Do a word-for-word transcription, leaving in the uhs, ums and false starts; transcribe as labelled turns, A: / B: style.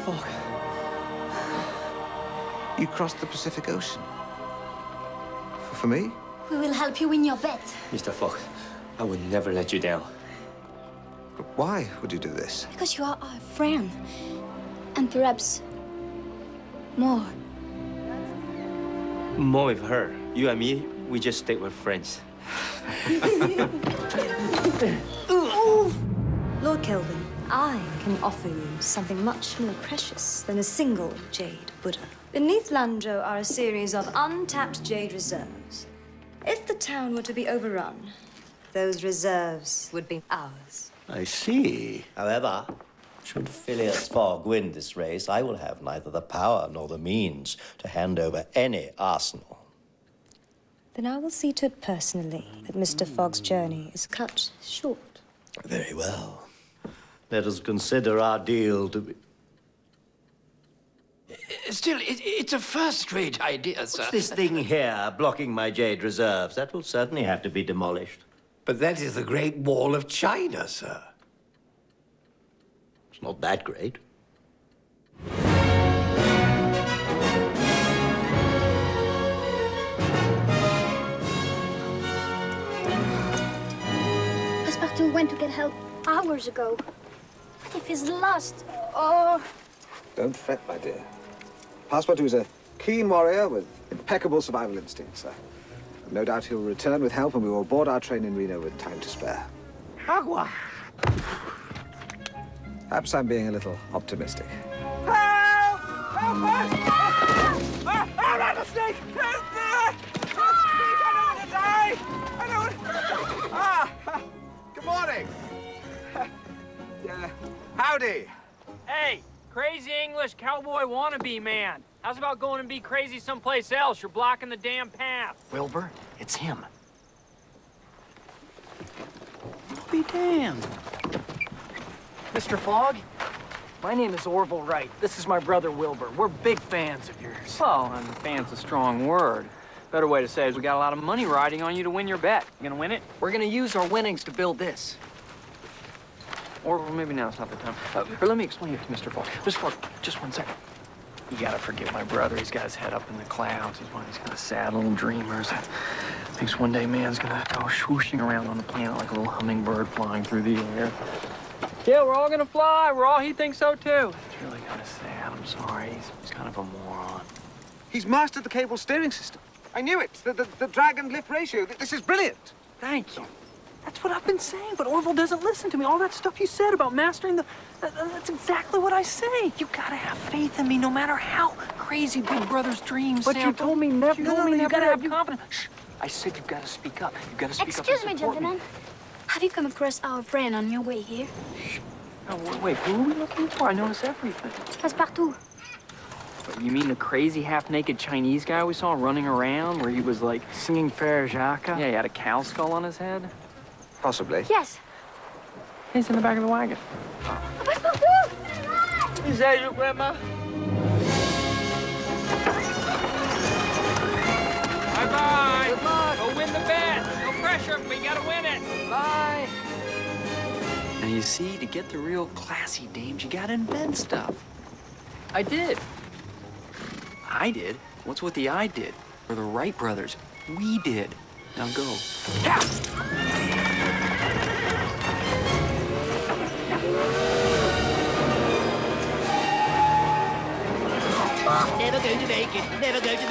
A: Fogg.
B: You crossed the Pacific Ocean. For, for me?
C: We will help you win your bet.
A: Mister Fogg, I will never let you down.
B: But why would you do this?
C: Because you are our friend. And perhaps more.
A: More with her. You and me, we just stay with friends.
D: Lord Kelvin, I can offer you something much more precious than a single jade Buddha. Beneath Landro are a series of untapped jade reserves. If the town were to be overrun, those reserves would be ours.
E: I see. However, should Phileas Fogg win this race, I will have neither the power nor the means to hand over any arsenal.
D: Then I will see to it personally that Mister Fogg's journey is cut short.
E: Very well. Let us consider our deal to be...
F: Still, it, it's a first-rate idea, sir.
E: What's this thing here blocking my jade reserves? That will certainly have to be demolished.
F: But that is the Great Wall of China, sir.
E: It's not that great.
C: Passepartout went to get help hours ago. What if he's lost? Oh.
B: Don't fret, my dear. Passepartout is a keen warrior with impeccable survival instincts, sir. No doubt he'll return with help, and we will board our train in Reno with time to spare.
F: Agua!
B: Perhaps I'm being a little optimistic.
G: Help! Help us! Ah! Ah, rattlesnake! Help me! Rattlesnake! I don't want to die! I don't... Ah! Good morning. Yeah. Howdy.
H: Hey, crazy English cowboy wannabe man. How's about going and be crazy someplace else? You're blocking the damn path.
F: Wilbur, it's him. Be damned.
H: Mister Fogg, my name is Orville Wright. This is my brother Wilbur. We're big fans of yours. Well, and fan's a strong word. Better way to say it is we got a lot of money riding on you to win your bet. You gonna win it?
I: We're gonna use our winnings to build this.
H: Or maybe now's not the time. Uh, or let me explain it to Mister Fogg. Mister Fogg, just one second. You gotta forgive my brother. He's got his head up in the clouds. He's one of these kind of sad little dreamers that thinks one day man's gonna go swooshing around on the planet like a little hummingbird flying through the air. Yeah, we're all gonna fly. We're all, he thinks so too. It's really kind of sad. I'm sorry. He's, he's kind of a moron.
B: He's mastered the cable steering system. I knew it. The, the, the drag and lift ratio. This is brilliant.
H: Thank you. That's what I've been saying, but Orville doesn't listen to me. All that stuff you said about mastering the... That, that's exactly what I say. You gotta have faith in me, no matter how crazy Big Brother's dreams But sound. you told me never. You told no, no, me you never. gotta have you... confidence. Shh. I said you gotta speak up. You gotta speak
C: Excuse
H: up.
C: me, gentlemen. Have you come across our friend on your way here?
H: Shh. Oh, wait, who are we looking for? I notice everything.
C: Passepartout.
H: You mean the crazy half-naked Chinese guy we saw running around where he was, like, singing Frere Jacques? Yeah, he had a cow skull on his head.
B: Possibly.
C: Yes.
H: He's in the back of the wagon.
C: Passepartout!
H: Is that your grandma? Bye-bye.
G: Good luck.
H: Go win the bet. No pressure, but you gotta win it.
I: Bye. Now, you see, to get the real classy dames, you gotta invent stuff.
H: I did.
I: I did? What's what the I did? Or the Wright brothers? We did. Now go.
F: Never going to make it. Never going to make it.